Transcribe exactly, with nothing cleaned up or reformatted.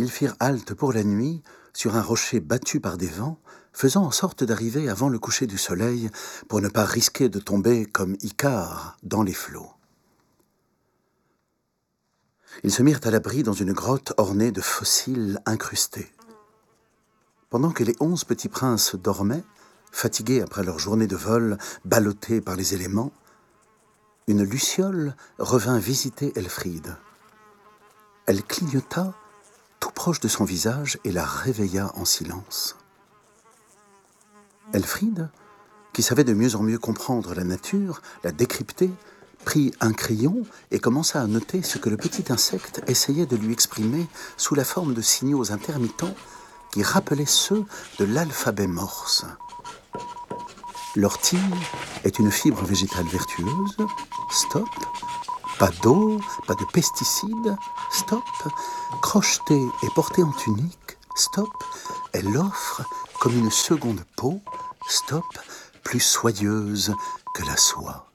Ils firent halte pour la nuit sur un rocher battu par des vents, faisant en sorte d'arriver avant le coucher du soleil pour ne pas risquer de tomber comme Icare dans les flots. Ils se mirent à l'abri dans une grotte ornée de fossiles incrustés. Pendant que les onze petits princes dormaient, fatigués après leur journée de vol, ballottés par les éléments, une luciole revint visiter Elfriede. Elle clignota tout proche de son visage et la réveilla en silence. Elfriede, qui savait de mieux en mieux comprendre la nature, la décrypter, prit un crayon et commença à noter ce que le petit insecte essayait de lui exprimer sous la forme de signaux intermittents qui rappelaient ceux de l'alphabet morse. L'ortie est une fibre végétale vertueuse, stop. Pas d'eau, pas de pesticides, stop. Crochetée et portée en tunique, stop. Elle offre comme une seconde peau, stop, plus soyeuse que la soie.